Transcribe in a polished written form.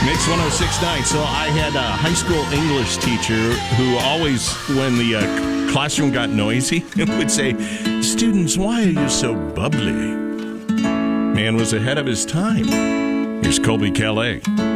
Mix 106.9. So I had a high school English teacher who always, when the classroom got noisy, would say, "Students, why are you so bubbly?" Man was ahead of his time. Here's Colby Calais.